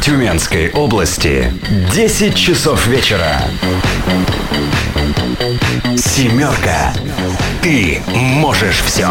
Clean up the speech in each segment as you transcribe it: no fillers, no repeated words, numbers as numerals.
Тюменской области 10 часов вечера. Семерка. Ты можешь все.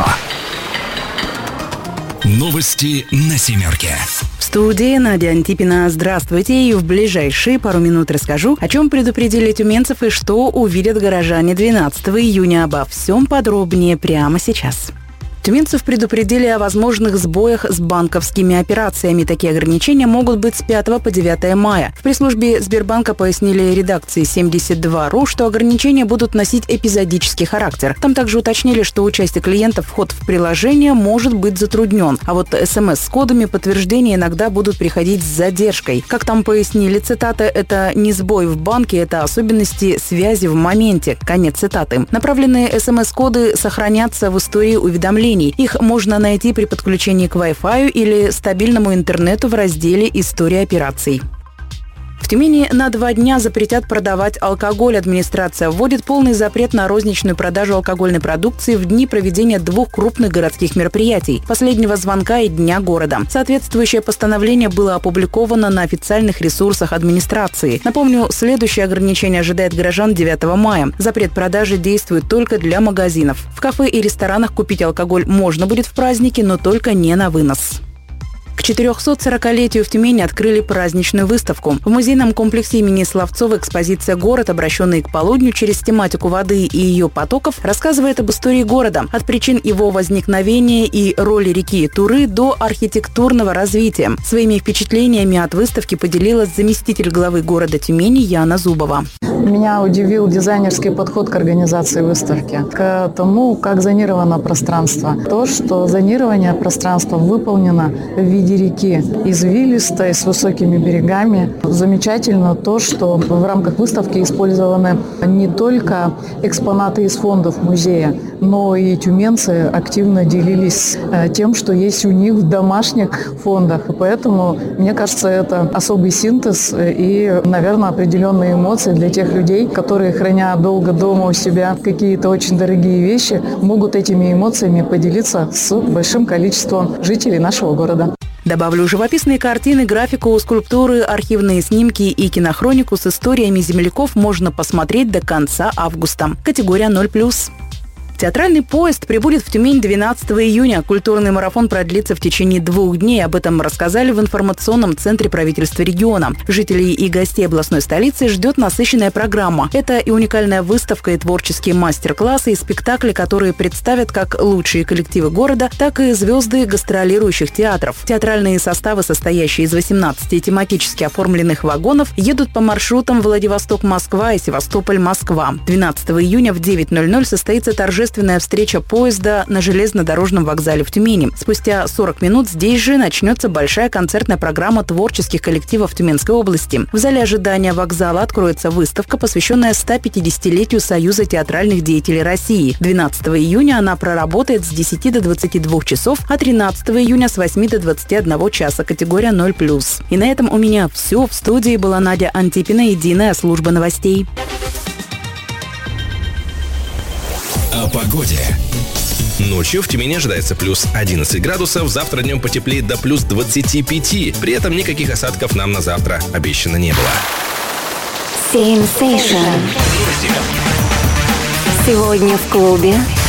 Новости на Семерке. В студии Надя Антипина. Здравствуйте. И в ближайшие пару минут расскажу, о чем предупредили тюменцев и что увидят горожане 12 июня. Обо всем подробнее прямо сейчас. Тюменцев предупредили о возможных сбоях с банковскими операциями. Такие ограничения могут быть с 5 по 9 мая. В пресс-службе Сбербанка пояснили редакции 72.ru, что ограничения будут носить эпизодический характер. Там также уточнили, что у части клиентов вход в приложение может быть затруднен. А вот СМС с кодами подтверждения иногда будут приходить с задержкой. Как там пояснили, цитата, это не сбой в банке, это особенности связи в моменте. Конец цитаты. Направленные СМС-коды сохранятся в истории уведомлений. Их можно найти при подключении к Wi-Fi или стабильному интернету в разделе «История операций». В Тюмени на 2 дня запретят продавать алкоголь. Администрация вводит полный запрет на розничную продажу алкогольной продукции в дни проведения 2 крупных городских мероприятий – последнего звонка и Дня города. Соответствующее постановление было опубликовано на официальных ресурсах администрации. Напомню, следующее ограничение ожидает горожан 9 мая. Запрет продажи действует только для магазинов. В кафе и ресторанах купить алкоголь можно будет в праздники, но только не на вынос. К 440-летию в Тюмени открыли праздничную выставку. В музейном комплексе имени Славцова экспозиция «Город», обращенный к полудню через тематику воды и ее потоков, рассказывает об истории города, от причин его возникновения и роли реки Туры до архитектурного развития. Своими впечатлениями от выставки поделилась заместитель главы города Тюмени Яна Зубова. Меня удивил дизайнерский подход к организации выставки, к тому, как зонировано пространство. То, что зонирование пространства выполнено в виде реки, извилистой, с высокими берегами. Замечательно то, что в рамках выставки использованы не только экспонаты из фондов музея, но и тюменцы активно делились тем, что есть у них в домашних фондах. Поэтому, мне кажется, это особый синтез и, наверное, определенные эмоции для тех людей, которые, храня долго дома у себя какие-то очень дорогие вещи, могут этими эмоциями поделиться с большим количеством жителей нашего города. Добавлю, живописные картины, графику, скульптуры, архивные снимки и кинохронику с историями земляков можно посмотреть до конца августа. Категория 0+. Театральный поезд прибудет в Тюмень 12 июня. Культурный марафон продлится в течение 2 дней. Об этом рассказали в информационном центре правительства региона. Жителей и гостей областной столицы ждет насыщенная программа. Это и уникальная выставка, и творческие мастер-классы, и спектакли, которые представят как лучшие коллективы города, так и звезды гастролирующих театров. Театральные составы, состоящие из 18 тематически оформленных вагонов, едут по маршрутам Владивосток-Москва и Севастополь-Москва. 12 июня в 9:00 состоится торжественная встреча поезда на железнодорожном вокзале в Тюмени. Спустя 40 минут здесь же начнется большая концертная программа творческих коллективов Тюменской области. В зале ожидания вокзала откроется выставка, посвященная 150-летию Союза театральных деятелей России. 12 июня она проработает с 10 до 22 часов, а 13 июня с 8 до 21 часа, категория 0+. И на этом у меня все. В студии была Надя Антипина, единая служба новостей. О погоде. Ночью в Тюмени ожидается плюс 11 градусов, завтра днем потеплеет до плюс 25. При этом никаких осадков нам на завтра обещано не было. Sensation. Сегодня в клубе